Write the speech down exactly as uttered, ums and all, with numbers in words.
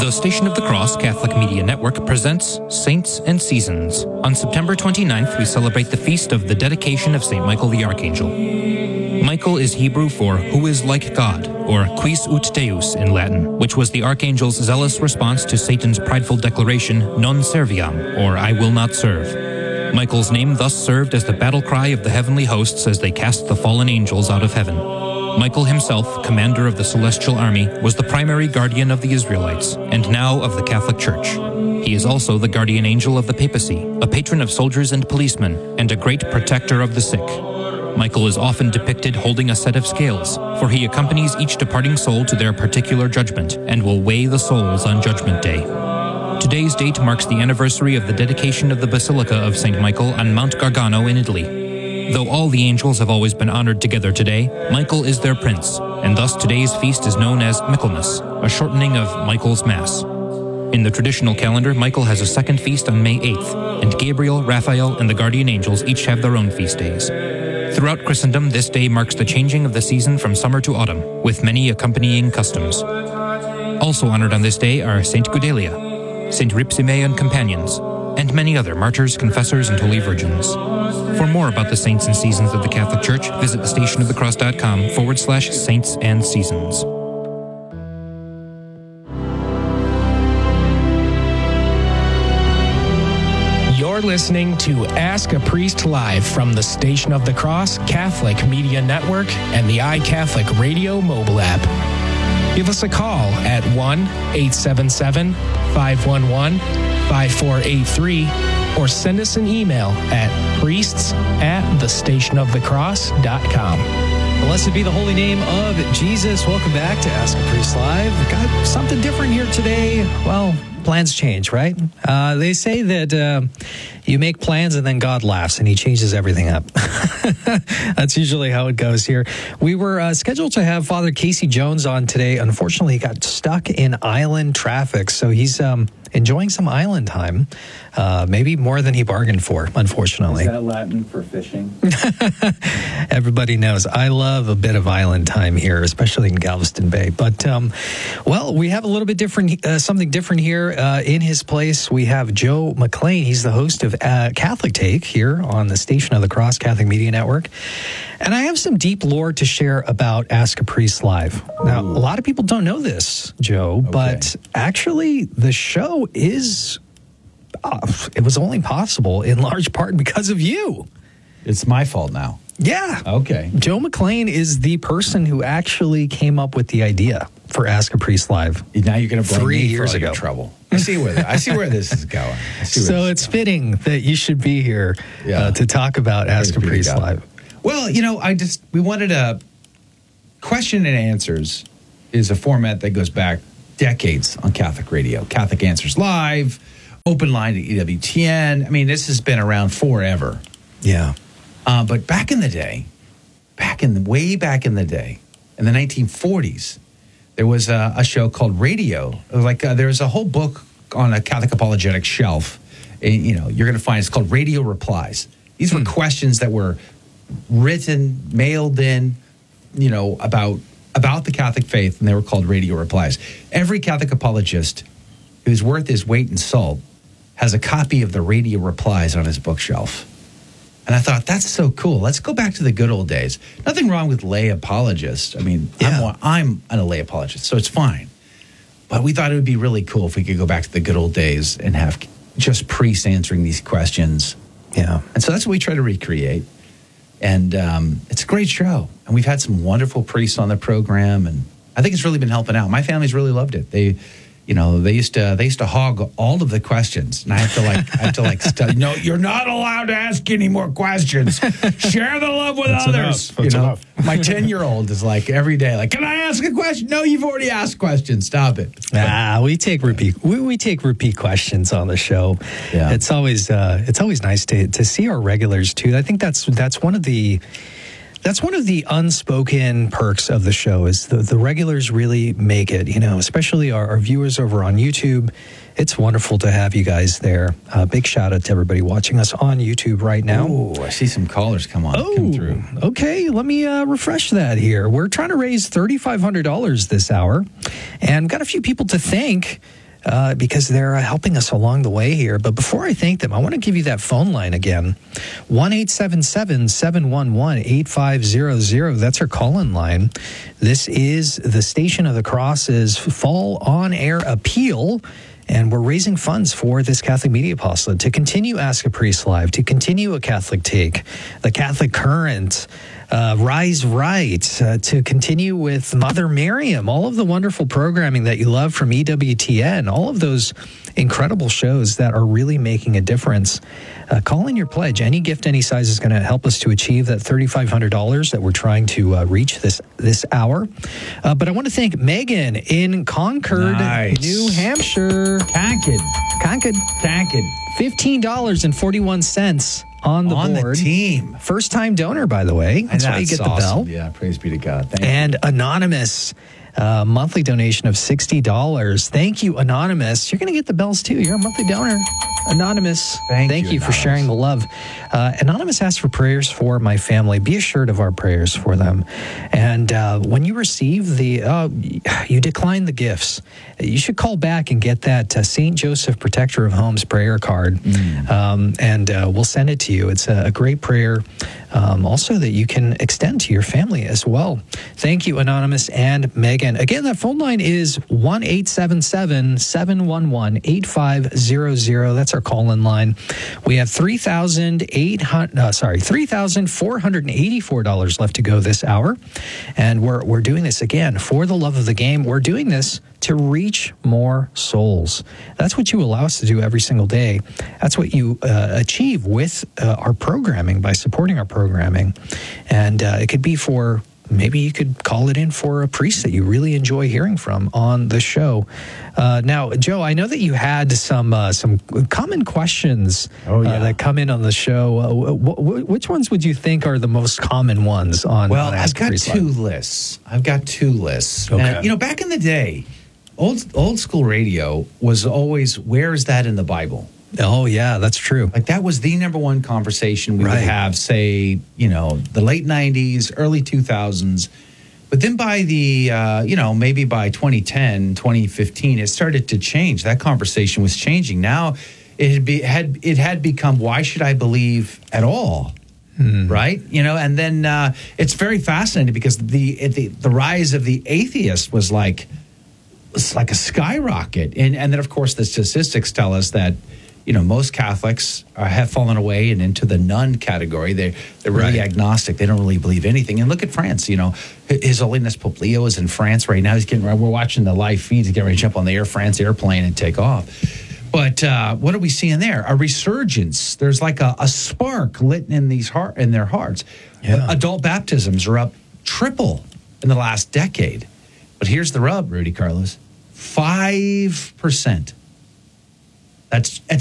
The Station of the Cross Catholic Media Network presents Saints and Seasons. On September twenty-ninth, we celebrate the feast of the dedication of Saint Michael the Archangel. Michael is Hebrew for who is like God, or quis ut Deus in Latin, which was the archangel's zealous response to Satan's prideful declaration, non serviam, or I will not serve. Michael's name thus served as the battle cry of the heavenly hosts as they cast the fallen angels out of heaven. Michael himself, commander of the celestial army, was the primary guardian of the Israelites, and now of the Catholic Church. He is also the guardian angel of the papacy, a patron of soldiers and policemen, and a great protector of the sick. Michael is often depicted holding a set of scales, for he accompanies each departing soul to their particular judgment, and will weigh the souls on Judgment Day. Today's date marks the anniversary of the dedication of the Basilica of Saint Michael on Mount Gargano in Italy. Though all the angels have always been honored together today, Michael is their prince, and thus today's feast is known as Michaelmas, a shortening of Michael's Mass. In the traditional calendar, Michael has a second feast on May eighth, and Gabriel, Raphael, and the guardian angels each have their own feast days. Throughout Christendom, this day marks the changing of the season from summer to autumn, with many accompanying customs. Also honored on this day are Saint Gudelia, Saint Ripsime and companions, and many other martyrs, confessors, and holy virgins. For more about the saints and seasons of the Catholic Church, visit thestationofthecross.com forward slash saints and seasons. You're listening to Ask a Priest Live from the Station of the Cross Catholic Media Network and the iCatholic Radio mobile app. Give us a call at one eight seven seven, five one one, five four eight three or send us an email at priests at thestationofthecross.com. Blessed be the holy name of Jesus. Welcome back to Ask a Priest Live. Got something different here today. Well, plans change, right? Uh, they say that uh, you make plans and then God laughs and he changes everything up. That's usually how it goes here. We were uh, scheduled to have Father Casey Jones on today. Unfortunately, he got stuck in island traffic, so he's um, enjoying some island time, uh, maybe more than he bargained for, unfortunately. Is that Latin for fishing? Everybody knows I love a bit of island time here, especially in Galveston Bay. But, um, well, we have a little bit different, uh, something different here. Uh, in his place, we have Joe McLean. He's the host of uh, Catholic Take here on the Station of the Cross Catholic Media Network. And I have some deep lore to share about Ask a Priest Live. Now, Ooh. A lot of people don't know this, Joe, okay. But actually the show is, uh, it was only possible in large part because of you. It's my fault now. Yeah. Okay. Joe McLean is the person who actually came up with the idea for Ask a Priest Live. Now you're going to blame three me years for all ago. your trouble. I see where I see where this is going. So it's going. Fitting that you should be here yeah. uh, to talk about Ask a Priest Live. Well, you know, I just we wanted a question and answers is a format that goes back decades on Catholic radio. Catholic Answers Live, Open Line to E W T N. I mean, this has been around forever. Yeah. Uh, but back in the day, back in the, way back in the day, in the nineteen forties, there was a, a show called Radio. It was like uh, there was a whole book on a Catholic apologetic shelf. And, you know, you're going to find it's called Radio Replies. These were hmm. questions that were written, mailed in, you know, about about the Catholic faith, and they were called Radio Replies. Every Catholic apologist who's worth his weight in salt has a copy of the Radio Replies on his bookshelf. And I thought, that's so cool. Let's go back to the good old days. Nothing wrong with lay apologists. I mean, yeah. I'm, I'm a lay apologist, so it's fine. But we thought it would be really cool if we could go back to the good old days and have just priests answering these questions. Yeah. And so that's what we try to recreate. And um, it's a great show. And we've had some wonderful priests on the program. And I think it's really been helping out. My family's really loved it. They... You know, they used to they used to hog all of the questions, and I have to like I have to like study. No, you're not allowed to ask any more questions. Share the love with That's others. Enough. That's you know, enough. My ten year old is like every day, like, can I ask a question? No, you've already asked questions. Stop it. Ah, we take repeat we, we take repeat questions on the show. Yeah. It's always uh, it's always nice to to see our regulars too. I think that's that's one of the. That's one of the unspoken perks of the show is the, the regulars really make it, you know, especially our, our viewers over on YouTube. It's wonderful to have you guys there. Uh, big shout out to everybody watching us on YouTube right now. Oh, I see some callers come on. Oh, come through. Okay. Let me uh, refresh that here. We're trying to raise three thousand five hundred dollars this hour and got a few people to thank uh, because they're uh, helping us along the way here. But before I thank them, I want to give you that phone line again, one eight seven seven, seven one one, eight five zero zero. That's our call-in line. This is the Station of the Cross's fall on-air appeal, and we're raising funds for this Catholic Media Apostolate to continue Ask a Priest Live, to continue A Catholic Take, The Catholic Current, uh, Rise Right, uh, to continue with Mother Miriam, all of the wonderful programming that you love from E W T N, all of those incredible shows that are really making a difference. Uh, call in your pledge. Any gift, any size is going to help us to achieve that three thousand five hundred dollars that we're trying to uh, reach this this hour. Uh, but I want to thank Megan in Concord, Nice. New Hampshire. Concord. Concord, Concord. fifteen dollars and forty-one cents on the On board. the team. First time donor, by the way. That's why you get the awesome. bell. Yeah, praise be to God. Thank And Anonymous, uh, monthly donation of sixty dollars. Thank you, Anonymous. You're going to get the bells too. You're a monthly donor. Anonymous, Thank thank you, you for Anonymous. sharing the love. Uh, Anonymous asked for prayers for my family. Be assured of our prayers for them. And uh, when you receive the, uh, you decline the gifts, you should call back and get that uh, Saint Joseph Protector of Homes prayer card. Mm. Um, and uh, we'll send it to you. It's a, a great prayer, um, also that you can extend to your family as well. Thank you, Anonymous and Megan. Again, that phone line is one eight seven seven, seven one one, eight five zero zero. That's our call-in line. We have three thousand eight hundred, uh, sorry, three thousand four hundred eighty-four dollars left to go this hour. And we're, we're doing this again for the love of the game. We're doing this to reach more souls. That's what you allow us to do every single day. That's what you uh, achieve with uh, our programming, by supporting our programming. And uh, it could be for, maybe you could call it in for a priest that you really enjoy hearing from on the show. Uh, now, Joe, I know that you had some uh, some common questions Oh, yeah. uh, that come in on the show. Uh, wh- wh- which ones would you think are the most common ones on Well, on I've Ask a got Priest two Live? lists. I've got two lists. Okay. And, you know, back in the day, old old school radio was always, where is that in the Bible? Oh, yeah, that's true. Like that was the number one conversation we Right. would have, say, you know, the late nineties, early two thousands. But then by the, uh, you know, maybe by twenty ten, twenty fifteen, it started to change. That conversation was changing. Now it had, be, had, it had become, why should I believe at all? Right? You know, and then uh, it's very fascinating because the, the the rise of the atheist was like, it's like a skyrocket. And, and then, of course, the statistics tell us that, you know, most Catholics are, have fallen away and into the nun category. They, they're really Right. agnostic. They don't really believe anything. And look at France. You know, His Holiness Pope Leo is in France right now. He's getting, we're watching the live feeds. He's getting ready to jump on the Air France airplane and take off. But uh, what are we seeing there? A resurgence. There's like a, a spark lit in these heart in their hearts. Yeah. Adult baptisms are up triple in the last decade. But here's the rub, Rudy Carlos. five percent. That's, that's